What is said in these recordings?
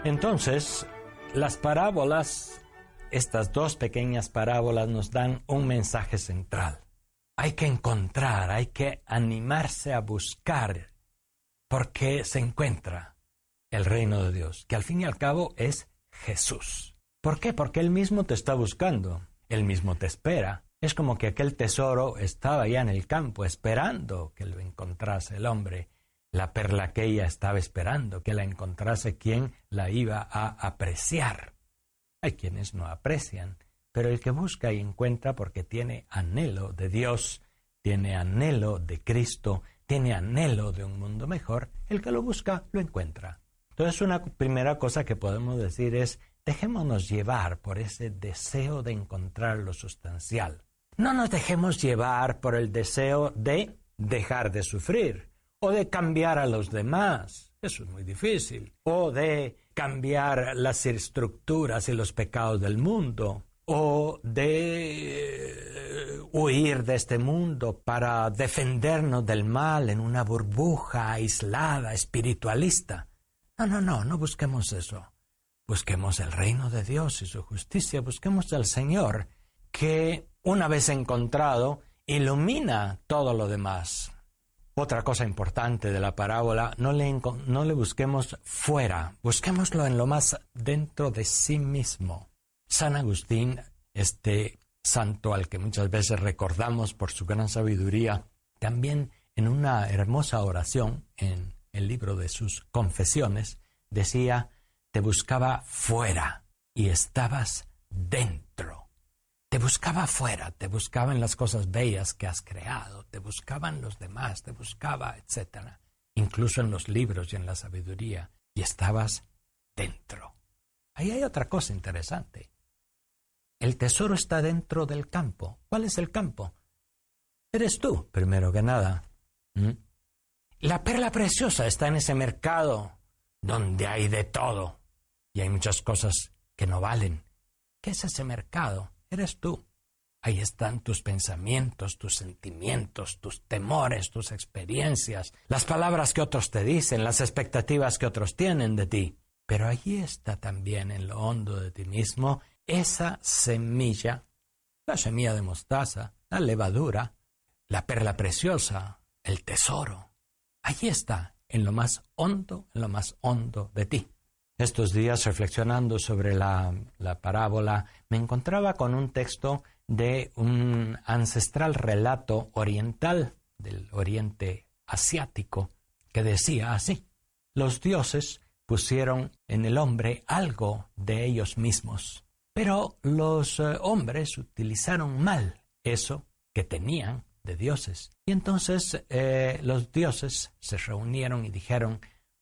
Entonces, las parábolas, estas dos pequeñas parábolas nos dan un mensaje central. Hay que encontrar, hay que animarse a buscar, porque se encuentra el reino de Dios, que al fin y al cabo es Jesús. ¿Por qué? Porque Él mismo te está buscando, Él mismo te espera. Es como que aquel tesoro estaba ya en el campo, esperando que lo encontrase el hombre. La perla que ella estaba esperando, que la encontrase quien la iba a apreciar. Hay quienes no aprecian, pero el que busca y encuentra porque tiene anhelo de Dios, tiene anhelo de Cristo, tiene anhelo de un mundo mejor, el que lo busca lo encuentra. Entonces una primera cosa que podemos decir es, dejémonos llevar por ese deseo de encontrar lo sustancial. No nos dejemos llevar por el deseo de dejar de sufrir, o de cambiar a los demás, eso es muy difícil, o de cambiar las estructuras y los pecados del mundo, o de huir de este mundo para defendernos del mal en una burbuja aislada, espiritualista. No busquemos eso. Busquemos el reino de Dios y su justicia, busquemos al Señor, que una vez encontrado, ilumina todo lo demás. Otra cosa importante de la parábola, no le busquemos fuera, busquémoslo en lo más dentro de sí mismo. San Agustín, este santo al que muchas veces recordamos por su gran sabiduría, también en una hermosa oración en el libro de sus Confesiones, decía, te buscaba fuera y estabas dentro. Te buscaba afuera, te buscaba en las cosas bellas que has creado, te buscaban los demás, te buscaba, etc. Incluso en los libros y en la sabiduría, y estabas dentro. Ahí hay otra cosa interesante. El tesoro está dentro del campo. ¿Cuál es el campo? Eres tú, primero que nada. La perla preciosa está en ese mercado donde hay de todo, y hay muchas cosas que no valen. ¿Qué es ese mercado? Eres tú. Ahí están tus pensamientos, tus sentimientos, tus temores, tus experiencias, las palabras que otros te dicen, las expectativas que otros tienen de ti. Pero allí está también en lo hondo de ti mismo esa semilla, la semilla de mostaza, la levadura, la perla preciosa, el tesoro. Allí está, en lo más hondo de ti. Estos días, reflexionando sobre la parábola, me encontraba con un texto de un ancestral relato oriental, del oriente asiático, que decía así: los dioses pusieron en el hombre algo de ellos mismos, pero los hombres utilizaron mal eso que tenían de dioses. Y entonces los dioses se reunieron y dijeron,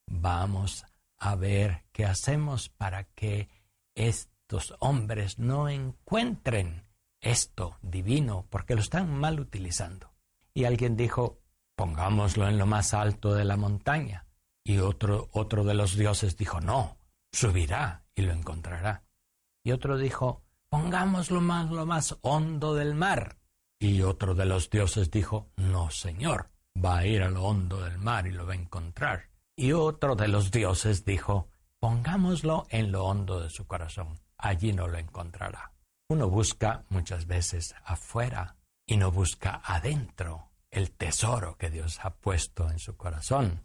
vamos a ver qué hacemos para que estos hombres no encuentren esto divino, porque lo están mal utilizando. Y alguien dijo, pongámoslo en lo más alto de la montaña. Y otro de los dioses dijo, no, subirá y lo encontrará. Y otro dijo, pongámoslo lo más hondo del mar. Y otro de los dioses dijo, no, señor, va a ir a lo hondo del mar y lo va a encontrar. Y otro de los dioses dijo, pongámoslo en lo hondo de su corazón, allí no lo encontrará. Uno busca muchas veces afuera y no busca adentro el tesoro que Dios ha puesto en su corazón.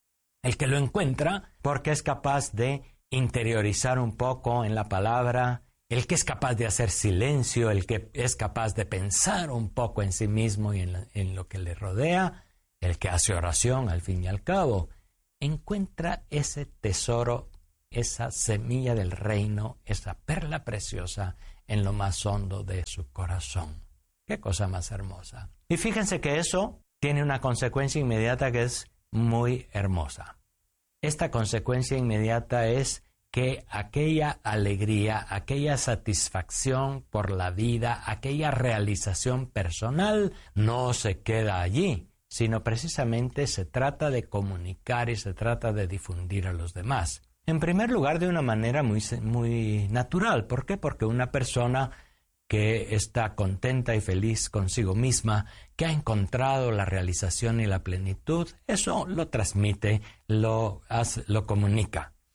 El que lo encuentra porque es capaz de interiorizar un poco en la palabra, el que es capaz de hacer silencio, el que es capaz de pensar un poco en sí mismo y en lo que le rodea, el que hace oración al fin y al cabo, encuentra ese tesoro, esa semilla del reino, esa perla preciosa en lo más hondo de su corazón. ¡Qué cosa más hermosa! Y fíjense que eso tiene una consecuencia inmediata que es muy hermosa. Esta consecuencia inmediata es que aquella alegría, aquella satisfacción por la vida, aquella realización personal no se queda allí, sino precisamente se trata de comunicar y se trata de difundir a los demás. En primer lugar, de una manera muy natural. ¿Por qué? Porque una persona que está contenta y feliz consigo misma, que ha encontrado la realización y la plenitud, eso lo transmite, lo comunica.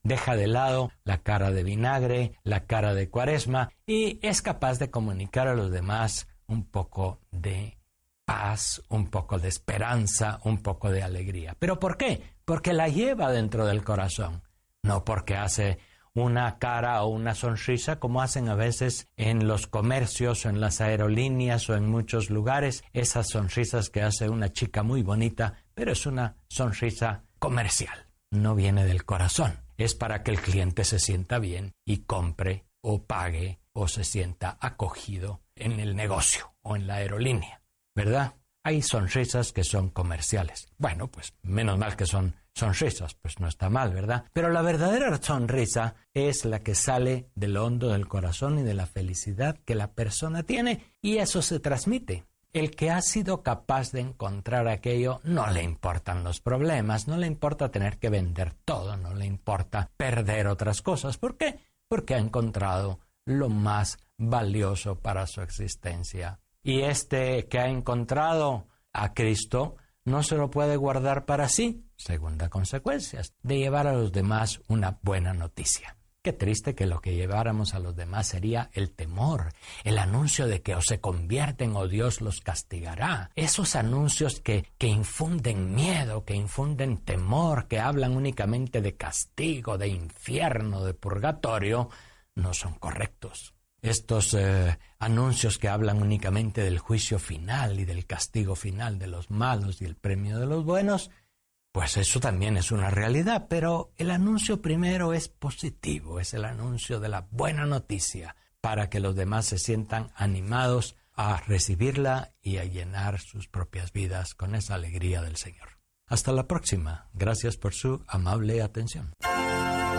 deja de lado la cara de vinagre, la cara de Cuaresma, y es capaz de comunicar a los demás un poco de paz, un poco de esperanza, un poco de alegría. ¿Pero por qué? Porque la lleva dentro del corazón, no porque hace una cara o una sonrisa como hacen a veces en los comercios o en las aerolíneas o en muchos lugares, esas sonrisas que hace una chica muy bonita, pero es una sonrisa comercial, no viene del corazón, es para que el cliente se sienta bien y compre o pague o se sienta acogido en el negocio o en la aerolínea, ¿verdad? Hay sonrisas que son comerciales. Bueno, pues menos mal que son sonrisas, pues no está mal, ¿verdad? Pero la verdadera sonrisa es la que sale del hondo del corazón y de la felicidad que la persona tiene, y eso se transmite. El que ha sido capaz de encontrar aquello, no le importan los problemas, no le importa tener que vender todo, no le importa perder otras cosas. ¿Por qué? Porque ha encontrado lo más valioso para su existencia. Y este que ha encontrado a Cristo no se lo puede guardar para sí. Segunda consecuencia, de llevar a los demás una buena noticia. Qué triste que lo que lleváramos a los demás sería el temor, el anuncio de que o se convierten o Dios los castigará. Esos anuncios que infunden miedo, que infunden temor, que hablan únicamente de castigo, de infierno, de purgatorio, no son correctos. Estos anuncios que hablan únicamente del juicio final y del castigo final de los malos y el premio de los buenos, pues eso también es una realidad, pero el anuncio primero es positivo, es el anuncio de la buena noticia para que los demás se sientan animados a recibirla y a llenar sus propias vidas con esa alegría del Señor. Hasta la próxima. Gracias por su amable atención.